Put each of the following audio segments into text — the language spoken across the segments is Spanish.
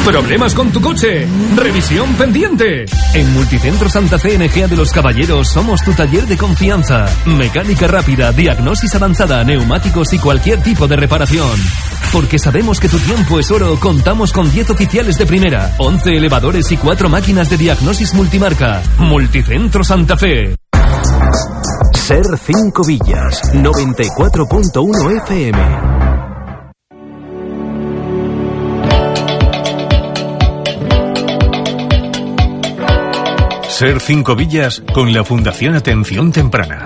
¿Problemas con tu coche? ¡Revisión pendiente! En Multicentro Santa Fe Energía de los Caballeros somos tu taller de confianza. Mecánica rápida, diagnosis avanzada, neumáticos y cualquier tipo de reparación. Porque sabemos que tu tiempo es oro, contamos con 10 oficiales de primera, 11 elevadores y 4 máquinas de diagnosis multimarca. Multicentro Santa Fe. Ser 5 Villas, 94.1 FM. Ser 5 Villas con la Fundación Atención Temprana.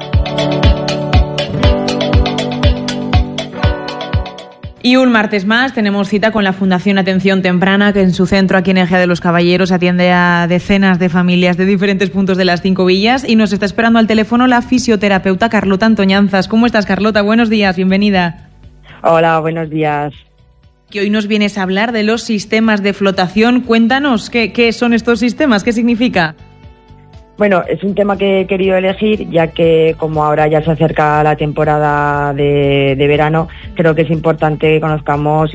Y un martes más tenemos cita con la Fundación Atención Temprana, que en su centro aquí en Ejea de los Caballeros atiende a decenas de familias de diferentes puntos de las 5 villas y nos está esperando al teléfono la fisioterapeuta Carlota Antoñanzas. ¿Cómo estás, Carlota? Buenos días, bienvenida. Hola, buenos días. Que hoy nos vienes a hablar de los sistemas de flotación. Cuéntanos, ¿qué son estos sistemas? ¿Qué significa? Bueno, es un tema que he querido elegir, ya que como ahora ya se acerca la temporada de verano, creo que es importante que conozcamos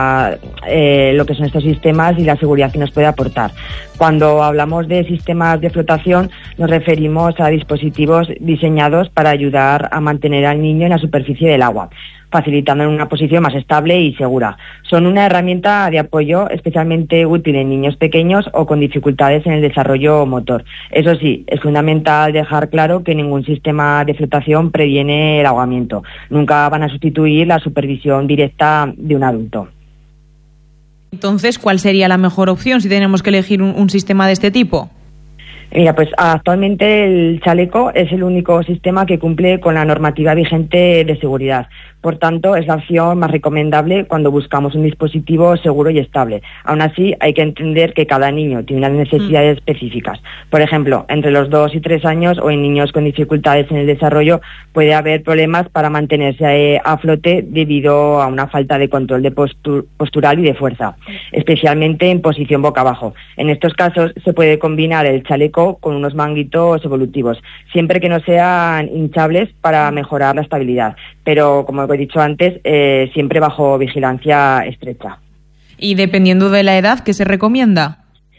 lo que son estos sistemas y la seguridad que nos puede aportar. Cuando hablamos de sistemas de flotación, nos referimos a dispositivos diseñados para ayudar a mantener al niño en la superficie del agua, facilitando en una posición más estable y segura. Son una herramienta de apoyo especialmente útil en niños pequeños o con dificultades en el desarrollo motor. Eso sí, es fundamental dejar claro que ningún sistema de flotación previene el ahogamiento. Nunca van a sustituir la supervisión directa de un adulto. Entonces, ¿cuál sería la mejor opción si tenemos que elegir un sistema de este tipo? Mira, pues actualmente el chaleco es el único sistema que cumple con la normativa vigente de seguridad. Por tanto, es la opción más recomendable cuando buscamos un dispositivo seguro y estable. Aún así, hay que entender que cada niño tiene unas necesidades específicas. Por ejemplo, entre los 2 y 3 años o en niños con dificultades en el desarrollo puede haber problemas para mantenerse a flote debido a una falta de control de postural y de fuerza, especialmente en posición boca abajo. En estos casos se puede combinar el chaleco con unos manguitos evolutivos, siempre que no sean hinchables para mejorar la estabilidad. Pero, como he dicho antes, siempre bajo vigilancia estrecha. Y dependiendo de la edad, ¿qué se recomienda?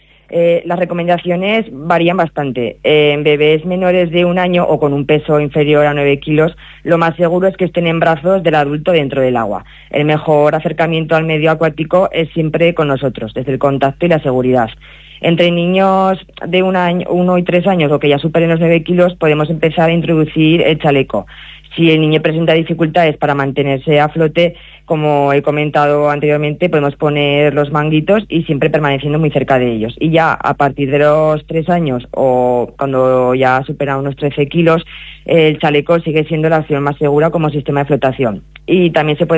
Las recomendaciones varían bastante. En bebés menores de 1 año o con un peso inferior a 9 kilos, lo más seguro es que estén en brazos del adulto dentro del agua. El mejor acercamiento al medio acuático es siempre con nosotros, desde el contacto y la seguridad. Entre niños de 1 y 3 años o que ya superen los 9 kilos, podemos empezar a introducir el chaleco. Si el niño presenta dificultades para mantenerse a flote, como he comentado anteriormente, podemos poner los manguitos y siempre permaneciendo muy cerca de ellos. Y ya a partir de los 3 años o cuando ya supera unos 13 kilos, el chaleco sigue siendo la opción más segura como sistema de flotación. Y también se puede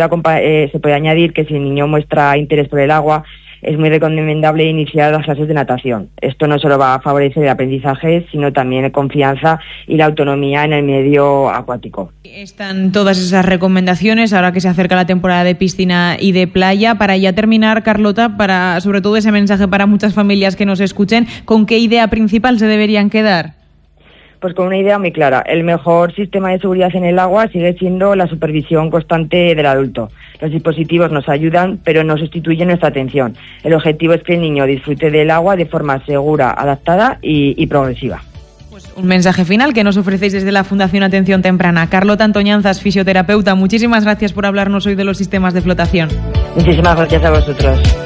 añadir que si el niño muestra interés por el agua, es muy recomendable iniciar las clases de natación. Esto no solo va a favorecer el aprendizaje, sino también la confianza y la autonomía en el medio acuático. Están todas esas recomendaciones ahora que se acerca la temporada de piscina y de playa. Para ya terminar, Carlota, para sobre todo ese mensaje para muchas familias que nos escuchen, ¿con qué idea principal se deberían quedar? Pues con una idea muy clara. El mejor sistema de seguridad en el agua sigue siendo la supervisión constante del adulto. Los dispositivos nos ayudan, pero no sustituyen nuestra atención. El objetivo es que el niño disfrute del agua de forma segura, adaptada y progresiva. Pues un mensaje final que nos ofrecéis desde la Fundación Atención Temprana. Carlota Antoñanzas, fisioterapeuta, muchísimas gracias por hablarnos hoy de los sistemas de flotación. Muchísimas gracias a vosotros.